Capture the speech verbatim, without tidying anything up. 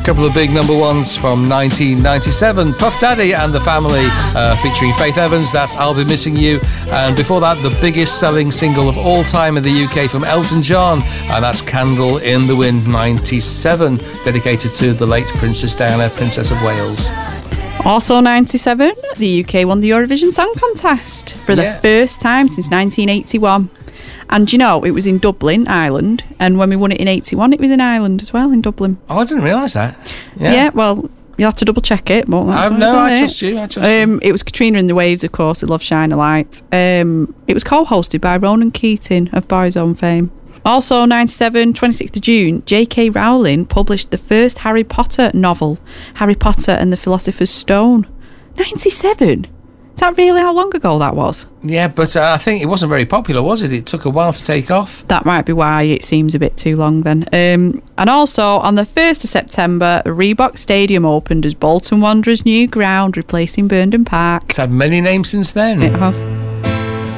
couple of big number ones from nineteen ninety-seven. Puff Daddy and the Family uh, featuring Faith Evans, that's I'll Be Missing You. And before that, the biggest selling single of all time in the U K from Elton John, and that's Candle in the Wind, ninety-seven, dedicated to the late Princess Diana, Princess of Wales. Also ninety-seven, the U K won the Eurovision Song Contest for the Yeah. first time since nineteen eighty-one. And you know, it was in Dublin, Ireland, and when we won it in eighty-one, it was in Ireland as well, in Dublin. Oh, I didn't realise that. Yeah, Yeah, well, you'll have to double check it. But I, that's no, on I it. trust you. I trust Um, you. it was Katrina and the Waves, of course, who love Shine a Light. Um, it was co-hosted by Ronan Keating of Boyzone fame. Also, ninety-seven, twenty-sixth of June, J K Rowling published the first Harry Potter novel, Harry Potter and the Philosopher's Stone. ninety-seven? Is that really how long ago that was? Yeah, but uh, I think it wasn't very popular, was it? It took a while to take off. That might be why it seems a bit too long then. Um, and also, on the first of September, Reebok Stadium opened as Bolton Wanderers' new ground, replacing Burnden Park. It's had many names since then. It has.